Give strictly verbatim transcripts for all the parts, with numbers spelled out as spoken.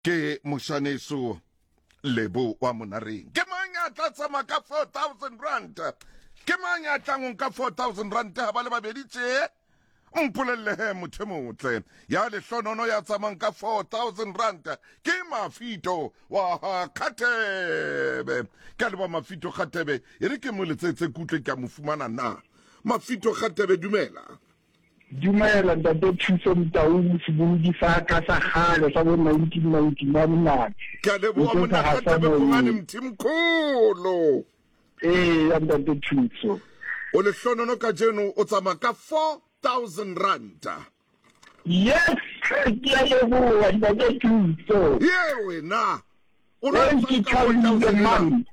ke Moshaneso Lebo wa Monareng ke mang a tla tsama ka four thousand rand ke mang a tla ngong ka four thousand rand ha ba le babedi tse mpolelle he motho motle ya le hlonono ya tsamang ka four thousand rand ke Mafito wa Khatebe ka le ba Mafito Khatebe e re ke moletsetse kutle ka mofumana na Mafito Khatebe dumela dumela ntate Thuso Mtaung sebudi sa ka sa khale sa bo nineteen ninety-nine na ka le bo mona Khatebe kumane mthimkhulu eh ntate Thuso o le hlonono ka jeno o tsama ka four thousand rand yes ke le bo ntate Thuso ye wena o lo tsaka four thousand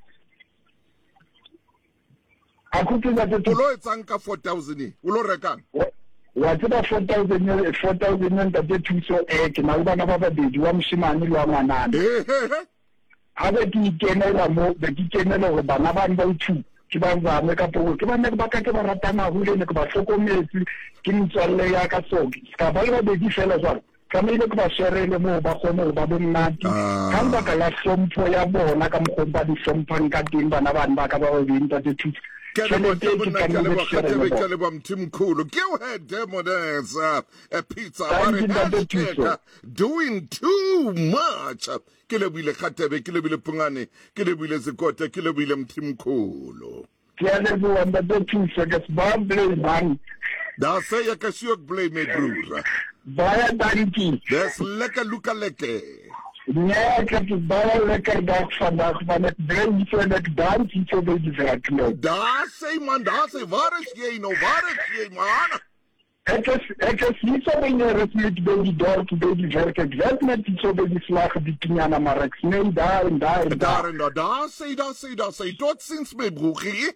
akuthi ntate o lo etsang ka four thousand o lo rekang wa tseba four thousand four thousand ntate Thuso eh ke na le bana ba babedi wa moshimane le wa ngwanana ha be ke ikenela mo be ke ikenela go bana ba ba ithu ke ba zame ka pogo ke bana ba ka ke ba ratana go le ne ke ba hlokometse ke mtswalle ya ka soki ka ba le babedi fela jwalo ka me ile ke ba sherele mo ba kgone ba bonnati ka ba ka la hlompho ya bona ka mogong ba di hlompang ka teng bana bana ba ka ba ba beng ntate Thuso ke le mo Khatebe ke le ba mthimkhulu ke o he Demoneza a pizza wa doing too much ke le bile Khatebe ke le bile Pungane ke le bile Zikote ke le bile mthimkhulu ke le bo ntate Thuso ke ba blame man da se ya ka siok blame brura baya danki des lekker luka lekker nee ek het baie lekker dag vandag van het blame so dat dans iets so baie werk nou daar sê man daar sê waar is jy nou waar is jy man ek is ek is nie so baie resmet by die dorp by die werk ek werk net iets so baie slag die knyana maar ek snel daar en daar en daar en daar daar sê daar sê daar sê tot sins my broekie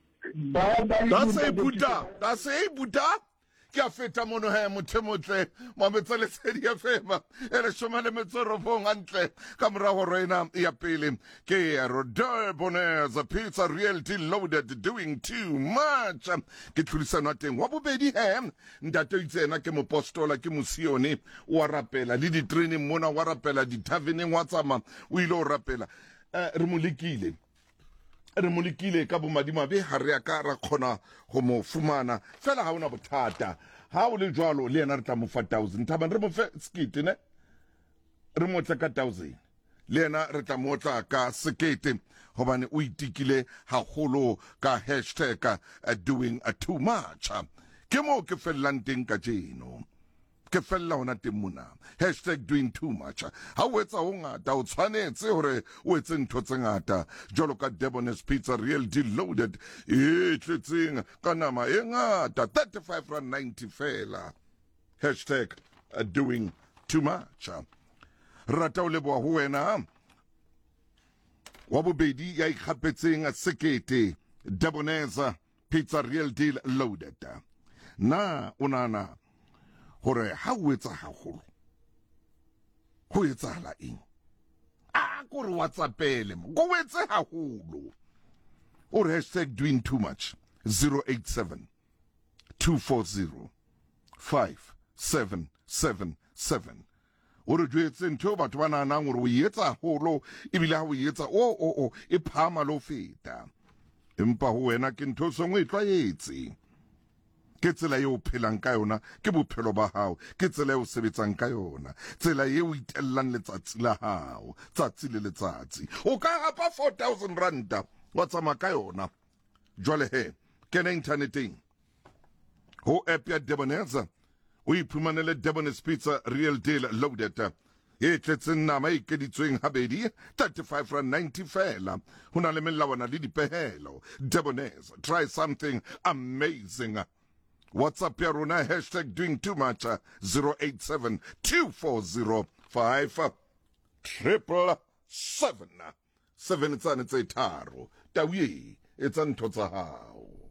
daar sê Buddha daar sê Buddha ke a feta mono he motho motle mo metsele sedi ya fema ere shomale metsoro fong antle ka mora go rena ya pele ke Demoneza pizza reality loaded doing too much ke tlulisana teng wa bobedi he ntate itsena ke mopostola ke mosione wa rapela le di training mona wa rapela di taveneng wa tsama o ile o rapela re molekile re molekile ka bomadimabe ha re ka ra khona go mo fumana fela ha ona bothata ha o le jwalo le yena re tla mo fa one thousand thabang re mo fe skete ne re mo tla ka one thousand le yena re tla mo tla ka sekete hobane o itikile haholo ka hashtag uh, doing uh, too much ke mo ke fellang teng ka jeno ke fella ona teng mona hashtag doing too much ha o etsa ho ngata o tshwanetse hore o etse ntho tse ngata jalo ka Demoneza pizza real deal loaded e tletseng ka nama e ngata thirty-five rand ninety fela hashtag uh, doing too much rata o leboa ho wena wa bobedi ya ikgapetseng sekete Demoneza pizza real deal loaded na unana hore ha o etsa haholo ho etsahala eng a go re WhatsAppele mo go etse haholo or hashtag doing too much zero eight seven two four zero five seven seven seven o re jwetse ntho batho ba nana gore o etsa haholo ebile ha o etsa o o o e phama lo feta empa ho wena ke ntho sengwe e tlwaetse ke tsela ye o phelang ka yona ke bophelo ba hao ke tsela ye o sebetsang ka yona tsela ye o itellang letsatsi la hao tsatsi le letsatsi o ka hapa four thousand rand wa tsama ka yona jwale he kena interneteng ho app ya Demoneza o iphumanele Demoneza pizza real deal loaded e tletseng nama e keditsweng habedi thirty-five rand ninety fela ho na le melawana le dipehelo Demoneza try something amazing WhatsApp ya rona hashtag doing too much zero eight seven two four zero five triple seven seven tsane tse tharo tawi e tsa ntho tsa hao.